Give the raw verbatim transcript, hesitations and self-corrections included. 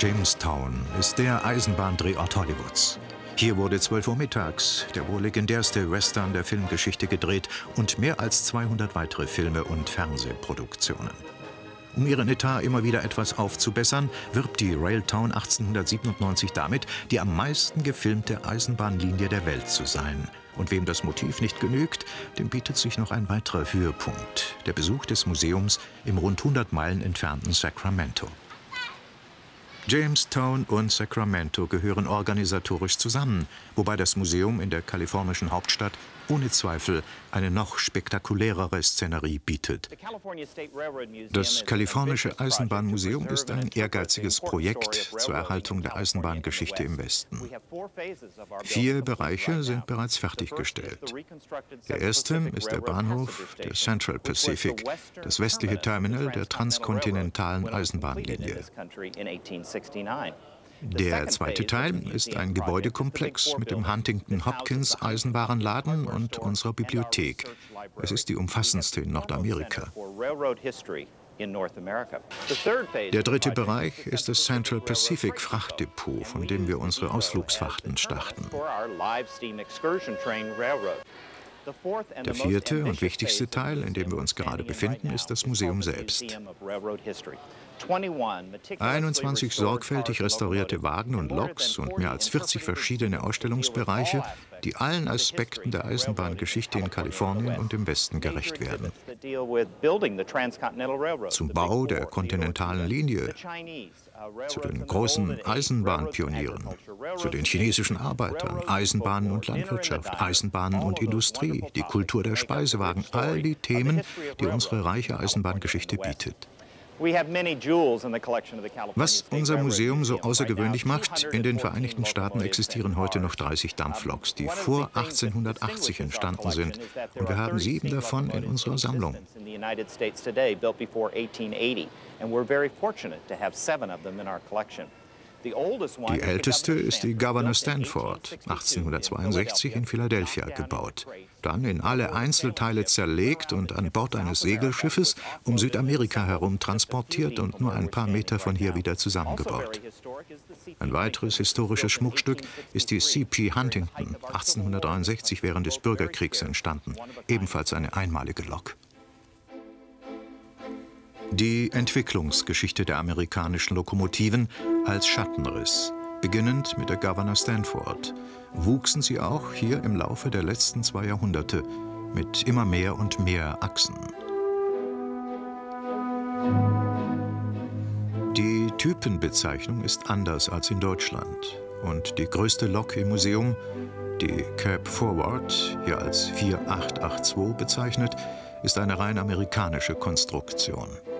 Jamestown ist der Eisenbahndrehort Hollywoods. Hier wurde zwölf Uhr mittags der wohl legendärste Western der Filmgeschichte gedreht und mehr als zweihundert weitere Filme und Fernsehproduktionen. Um ihren Etat immer wieder etwas aufzubessern, wirbt die Railtown achtzehnhundertsiebenundneunzig damit, die am meisten gefilmte Eisenbahnlinie der Welt zu sein. Und wem das Motiv nicht genügt, dem bietet sich noch ein weiterer Höhepunkt: der Besuch des Museums im rund hundert Meilen entfernten Sacramento. Jamestown und Sacramento gehören organisatorisch zusammen, wobei das Museum in der kalifornischen Hauptstadt ohne Zweifel eine noch spektakulärere Szenerie bietet. Das Kalifornische Eisenbahnmuseum ist ein ehrgeiziges Projekt zur Erhaltung der Eisenbahngeschichte im Westen. Vier Bereiche sind bereits fertiggestellt. Der erste ist der Bahnhof der Central Pacific, das westliche Terminal der transkontinentalen Eisenbahnlinie. Der zweite Teil ist ein Gebäudekomplex mit dem Huntington Hopkins Eisenwarenladen und unserer Bibliothek. Es ist die umfassendste in Nordamerika. Der dritte Bereich ist das Central Pacific Frachtdepot, von dem wir unsere Ausflugsfahrten starten. Der vierte und wichtigste Teil, in dem wir uns gerade befinden, ist das Museum selbst. einundzwanzig sorgfältig restaurierte Wagen und Loks und mehr als vierzig verschiedene Ausstellungsbereiche, die allen Aspekten der Eisenbahngeschichte in Kalifornien und im Westen gerecht werden. Zum Bau der kontinentalen Linie, zu den großen Eisenbahnpionieren, zu den chinesischen Arbeitern, Eisenbahnen und Landwirtschaft, Eisenbahnen und Industrie, die Kultur der Speisewagen, all die Themen, die unsere reiche Eisenbahngeschichte bietet. Was unser Museum so außergewöhnlich macht: in den Vereinigten Staaten existieren heute noch dreißig Dampfloks, die vor achtzehnhundertachtzig entstanden sind. Und wir haben sieben davon in unserer Sammlung. Die älteste ist die Governor Stanford, achtzehnhundertzweiundsechzig in Philadelphia gebaut, dann in alle Einzelteile zerlegt und an Bord eines Segelschiffes um Südamerika herum transportiert und nur ein paar Meter von hier wieder zusammengebaut. Ein weiteres historisches Schmuckstück ist die C P Huntington, achtzehnhundertdreiundsechzig während des Bürgerkriegs entstanden, ebenfalls eine einmalige Lok. Die Entwicklungsgeschichte der amerikanischen Lokomotiven als Schattenriss. Beginnend mit der Governor Stanford wuchsen sie auch hier im Laufe der letzten zwei Jahrhunderte mit immer mehr und mehr Achsen. Die Typenbezeichnung ist anders als in Deutschland. Und die größte Lok im Museum, die Cab Forward, hier als vier acht acht zwei bezeichnet, ist eine rein amerikanische Konstruktion.